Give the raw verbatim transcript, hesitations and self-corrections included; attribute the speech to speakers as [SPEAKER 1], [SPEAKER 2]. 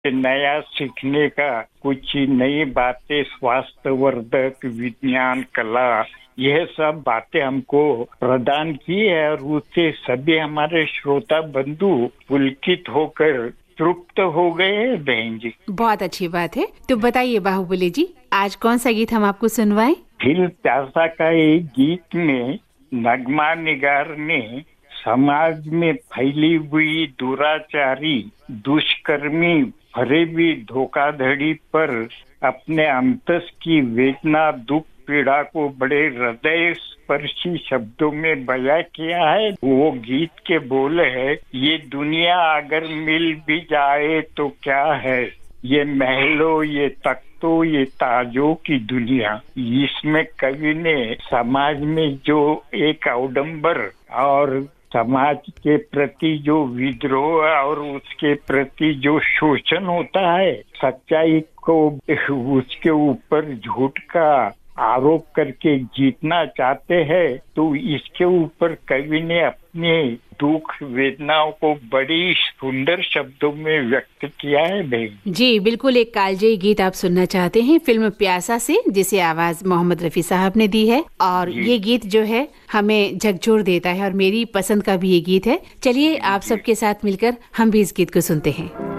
[SPEAKER 1] नया सीखने का, कुछ नई बातें, स्वास्थ्यवर्धक, विज्ञान, कला, यह सब बातें हमको प्रदान की है और उससे सभी हमारे श्रोता बंधु पुलकित होकर तृप्त हो गए हैं बहन जी।
[SPEAKER 2] बहुत अच्छी बात है। तो बताइए बाहुबली जी, आज कौन सा गीत हम आपको सुनवाएं?
[SPEAKER 1] फिल्म प्यासा का एक गीत में नगमा निगार ने समाज में फैली हुई दुराचारी, दुष्कर्मी, फरेबी धोखाधड़ी पर अपने अंतस की वेदना, दुख, पीड़ा को बड़े हृदय स्पर्शी शब्दों में बयां किया है। वो गीत के बोल है, ये दुनिया अगर मिल भी जाए तो क्या है, ये महलों, ये तख्तों, ये ताजों की दुनिया। इसमें कवि ने समाज में जो एक अवडंबर और समाज के प्रति जो विद्रोह और उसके प्रति जो शोषण होता है, सच्चाई को उसके ऊपर झूठ का आरोप करके जीतना चाहते हैं, तो इसके ऊपर कवि ने अपने दुख, वेदनाओं को बड़ी सुंदर शब्दों में व्यक्त किया है भाई
[SPEAKER 2] जी। बिल्कुल एक कालजयी गीत आप सुनना चाहते हैं फिल्म प्यासा से, जिसे आवाज मोहम्मद रफी साहब ने दी है और ये गीत जो है हमें झकझोर देता है और मेरी पसंद का भी ये गीत है। चलिए आप सबके साथ मिलकर हम भी इस गीत को सुनते हैं।